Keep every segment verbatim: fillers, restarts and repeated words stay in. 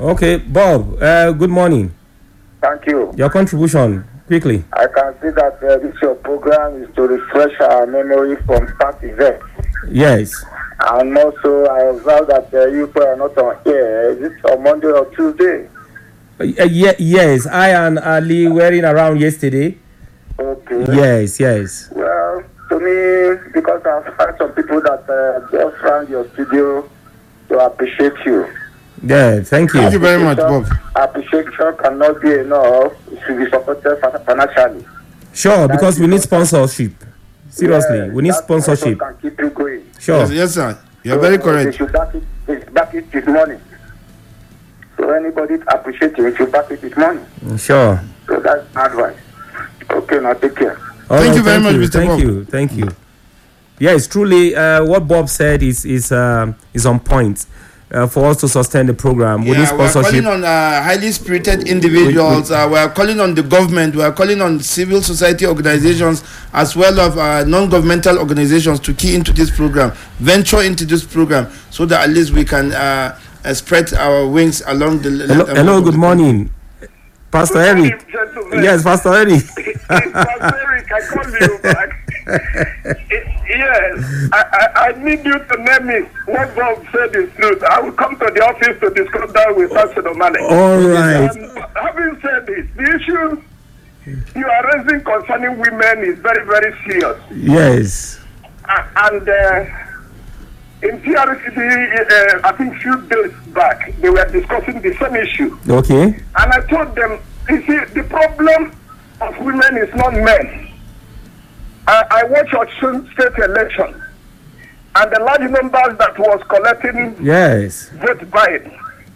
Okay, Bob, uh, good morning. Thank you. Your contribution, quickly. I can see that uh, this your program is to refresh our memory from past events. Yes. And also, I observe that uh, you are not on air. Is it on Monday or Tuesday? Uh, yeah, yes, I and Ali were in around yesterday. Okay. Yes, yes. Well, to me, because I've had some people that uh, just found your studio to appreciate you. Yeah, thank you. Thank you very much, Bob. Appreciation cannot be enough. It should be supported financially. Sure, because we need sponsorship. Seriously, Yes, we need that sponsorship. Can keep you going. Sure. Yes, yes, sir. You're So, very They correct. should back it, they should back it with money. So anybody appreciate you, should back it with money. Sure. So that's my advice. Okay, now take care. All Thank right, you very much, Mister Thank Bob. you, thank you. Yes, truly, uh, what Bob said is is um, is on point. Uh, for us to sustain the program, we need Yeah, we are sponsorship. calling on uh, highly spirited individuals. Uh, we are calling on the government. We are calling on civil society organizations as well as uh, non-governmental organizations to key into this program, venture into this program, so that at least we can uh, uh, spread our wings along the. Hello, uh, hello good morning, Pastor Good morning, Eric. gentlemen. Yes, Pastor Eric. It's Pastor Eric, I call you back. It- yes, I, I, I need you to name me. What Bob said is truth. I will come to the office to discuss that with Pastor Omane. All right. Um, having said this, the issue you are raising concerning women is very, very serious. Yes. Uh, and uh, in P R C, uh, I think few days back, they were discussing the same issue. Okay. And I told them, you see, the problem of women is not men. I, I watched Osun state election, and the large numbers that was collecting Yes. vote buying.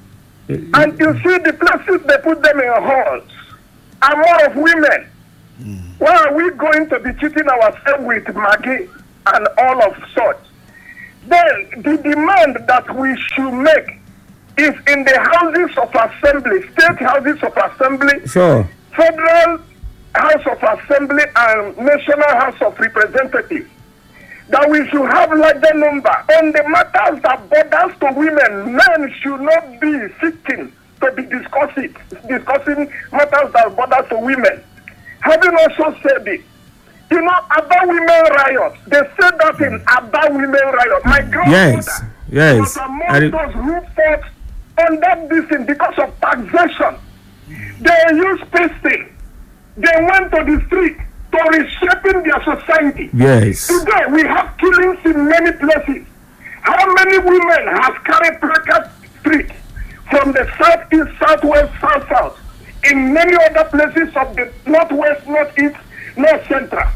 And you see the places they put them in halls are more of women. Mm. Why are we going to be cheating ourselves with Maggie and all of such? Then the demand that we should make is in the houses of assembly, state houses of assembly, Sure. federal House of Assembly and National House of Representatives, that we should have larger number on the matters that borders to women. Men should not be sitting to be discussing discussing matters that borders to women. Having also said it, you know, about women riots, they said that in about women riot. My grandmother Yes. Yes. was among I- those who fought on that thing because of taxation. They used pasting. They went to the street to reshaping their society. Yes. Today we have killings in many places. How many women have carried placard street from the southeast, southwest, south, south, in many other places of the northwest, northeast, north central?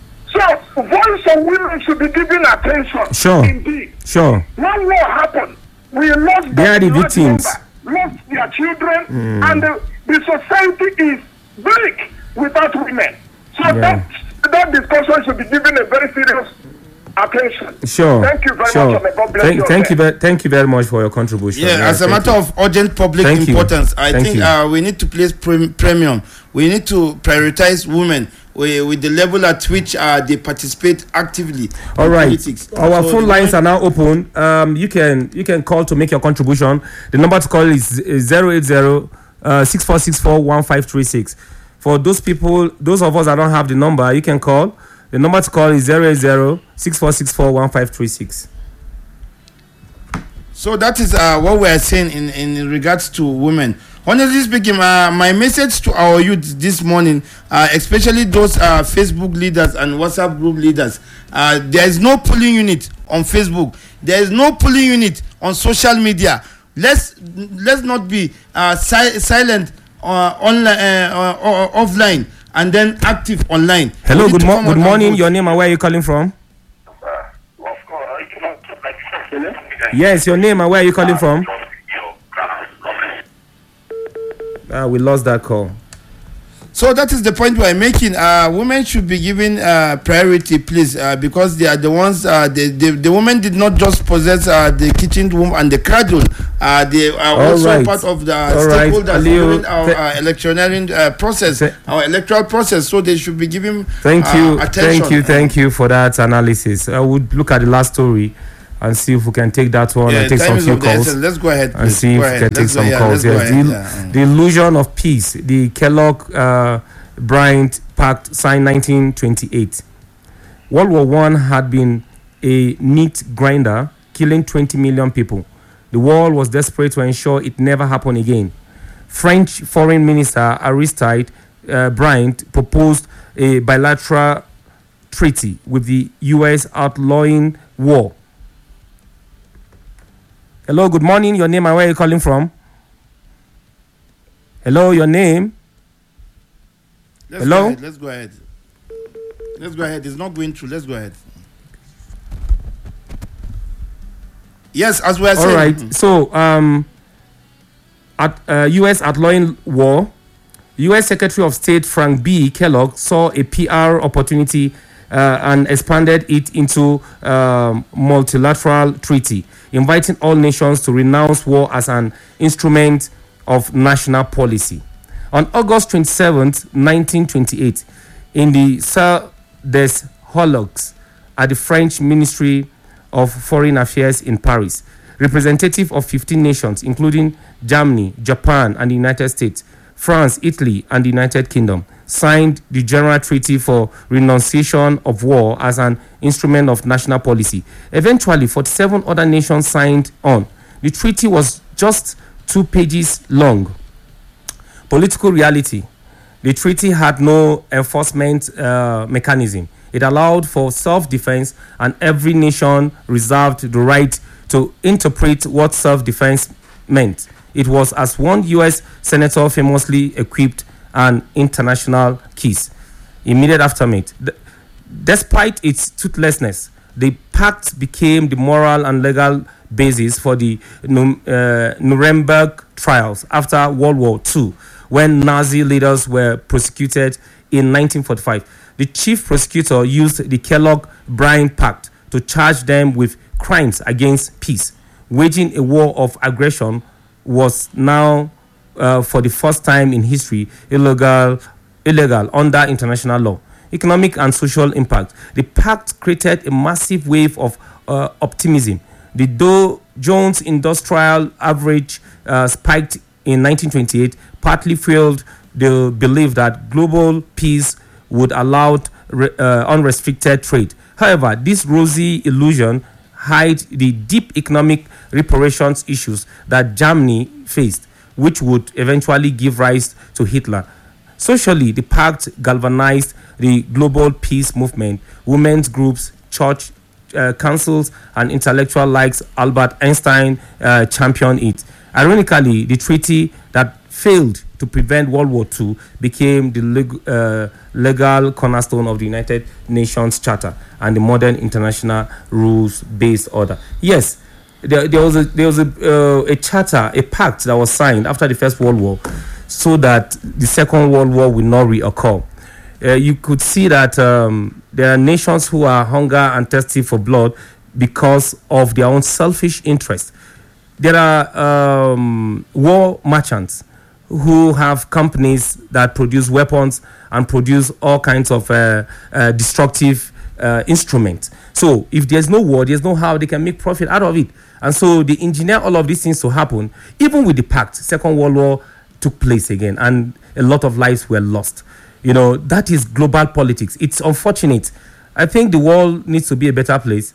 So voice of women should be given attention. Sure. Indeed. Sure. When war happened, we lost They are the large victims. number, lost their children, and the, the society is bleak without women. So Yeah. that that discussion should be given a very serious attention. Sure. Thank you very sure. much, and God bless Thank, you. thank you. Very, thank you very much for your contribution. Yeah, as a thank matter you. of urgent public Thank you. importance, I Thank think you. uh, we need to place pre- premium. We need to prioritize women with, with the level at which uh, they participate actively All in right. politics. Our So phone the lines women- are now open. Um, you can you can call to make your contribution. The number to call is zero eight zero six four six four one five three six. For those people, those of us that don't have the number, you can call. The number to call is zero eight zero six four six four one five three six. So that is uh, what we are saying in, in regards to women. Honestly speaking, uh, my message to our youth this morning, uh, especially those uh, Facebook leaders and WhatsApp group leaders, uh, there is no polling unit on Facebook. There is no polling unit on social media. Let's let's not be uh, si- silent uh, online, uh, uh, offline, and then active online. Hello, We need good, to mo- come good out and morning. vote. Your name and where are you calling from? Hello? Yes, your name and where are you calling from? Ah, we lost that call. So that is the point we are making. Uh, women should be given uh, priority, please, uh, because they are the ones. Uh, the, the the women did not just possess uh, the kitchen room and the cradle. Uh, they are All also right. part of the All right. stakeholders Aliu, during our th- uh, electioneering uh, process, Th- our electoral process. So they should be given Thank uh, you, attention. thank you, thank you for that analysis. I would look at the last story. and see if we can take that one Yeah, and take time some is few of the calls. essence. Let's go ahead, And please. see Go if we ahead. can take Let's go- some yeah, calls. let's go Yes, ahead, the, yeah. Mm. the illusion of peace, the Kellogg uh, Bryant Pact signed nineteen twenty-eight. World War One had been a meat grinder, killing twenty million people. The world was desperate to ensure it never happened again. French Foreign Minister Aristide uh, Bryant proposed a bilateral treaty with the U S outlawing war. Hello, good morning. Your name and where are you calling from? Hello, your name? Let's Hello? Go ahead. Let's go ahead. Let's go ahead. It's not going through. Let's go ahead. Yes, as we are All saying. right. So, um, at uh, U S outlawing war, U S Secretary of State Frank B. Kellogg saw a P R opportunity uh, and expanded it into um, multilateral treaty, inviting all nations to renounce war as an instrument of national policy. On August twenty-seventh, nineteen twenty-eight, in the Salle des Horloges at the French Ministry of Foreign Affairs in Paris, representatives of fifteen nations, including Germany, Japan, and the United States, France, Italy, and the United Kingdom, signed the General Treaty for Renunciation of War as an instrument of national policy. Eventually, forty-seven other nations signed on. The treaty was just two pages long. Political reality. The treaty had no enforcement uh, mechanism. It allowed for self-defense, and every nation reserved the right to interpret what self-defense meant. It was, as one U S senator famously equipped, an international kiss. Immediate aftermath. D- despite its toothlessness, the pact became the moral and legal basis for the Nu- uh, Nuremberg trials after World War Two, when Nazi leaders were prosecuted in nineteen forty-five. The chief prosecutor used the Kellogg-Briand Pact to charge them with crimes against peace. Waging a war of aggression was now, uh, for the first time in history, illegal, illegal under international law. Economic and social impact. The pact created a massive wave of uh, optimism. The Dow Jones Industrial Average uh, spiked in nineteen twenty-eight, partly fueled the belief that global peace would allow uh, unrestricted trade. However, this rosy illusion hides the deep economic reparations issues that Germany faced, which would eventually give rise to Hitler. Socially, the pact galvanized the global peace movement. Women's groups, church uh, councils, and intellectuals like Albert Einstein uh, championed it. Ironically, the treaty that failed to prevent World War Two became the leg- uh, legal cornerstone of the United Nations Charter and the modern international rules-based order. Yes, there, there was a there was a, uh, a charter, a pact that was signed after the First World War, so that the Second World War will not reoccur. Uh, you could see that um, there are nations who are hunger and thirsty for blood because of their own selfish interests. There are um, war merchants who have companies that produce weapons and produce all kinds of uh, uh, destructive uh, instruments. So if there's no war, there's no how they can make profit out of it. And so they engineer all of these things to happen. Even with the pact, Second World War took place again, and a lot of lives were lost. You know, that is global politics. It's unfortunate. I think the world needs to be a better place.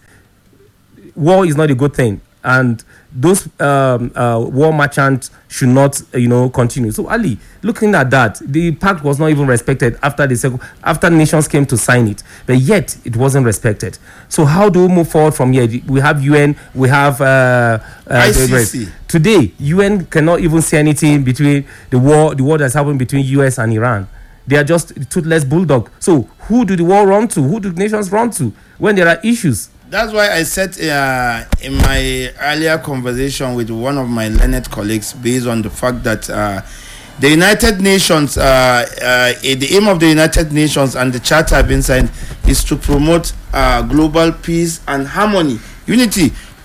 War is not a good thing, and those um, uh, war merchants should not, uh, you know, continue. So, Ali, looking at that, the pact was not even respected after the second, after nations came to sign it, but yet it wasn't respected. So, how do we move forward from here? We have U N, we have uh, uh, I C C. Today, U N cannot even say anything between the war, the war that's happened between U S and Iran. They are just toothless bulldog. So, who do the war run to? Who do nations run to when there are issues? That's why I said uh, in my earlier conversation with one of my learned colleagues, based on the fact that uh, the United Nations, uh, uh, the aim of the United Nations and the Charter being signed is to promote uh, global peace and harmony, unity.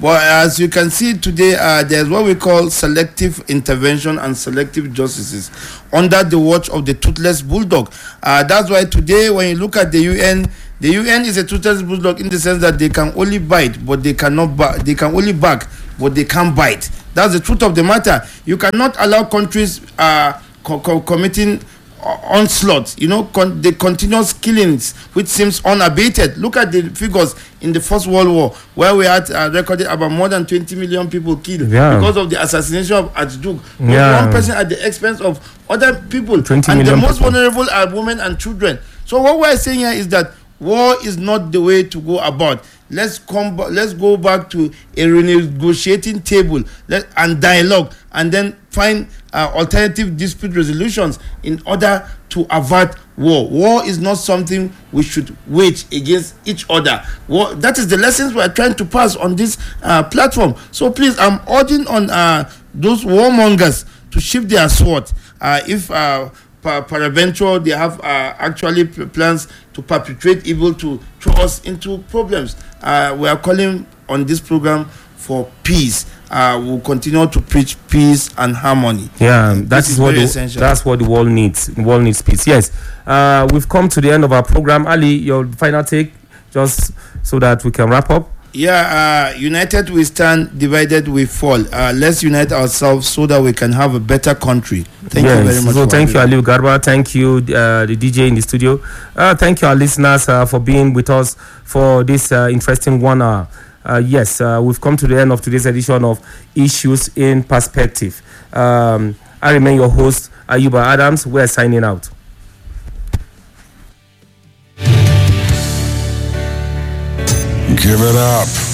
But as you can see today, uh, there's what we call selective intervention and selective justices under the watch of the toothless bulldog. Uh, that's why today, when you look at the U N, the U N is a toothless bulldog in the sense that they can only bite, but they cannot. Ba- they can only bark, but they can't bite. That's the truth of the matter. You cannot allow countries uh, co- co- committing onslaught, you know, con- the continuous killings which seems unabated. Look at the figures in the First World War, where we had uh, recorded about more than twenty million people killed yeah. because of the assassination of Archduke. Yeah. One person at the expense of other people, twenty and the million most people. vulnerable are women and children. So what we're saying here is that war is not the way to go about. Let's come. Let's go back to a renegotiating table let, and dialogue, and then find uh, alternative dispute resolutions in order to avert war. War is not something we should wage against each other. War, that is the lessons we are trying to pass on this uh, platform. So please, I'm urging on uh, those warmongers to shift their sword. Uh, if uh, peradventure they have uh, actually p- plans to perpetrate evil to throw us into problems, uh, we are calling on this program for peace. Uh, we'll continue to preach peace and harmony. Yeah, that This is, is what very the, essential. that's what the world needs. The world needs peace. Yes, uh, we've come to the end of our program. Ali, your final take, just so that we can wrap up. Yeah, uh, united we stand, divided we fall. Uh, let's unite ourselves so that we can have a better country. Thank yes. you very much. So for thank you, having me. Ali Garba. Thank you, uh, the D J in the studio. Uh, thank you, our listeners, uh, for being with us for this uh, interesting one hour. Uh, yes, uh, we've come to the end of today's edition of Issues in Perspective. Um, I remain your host, Ayuba Adams. We're signing out. Give it up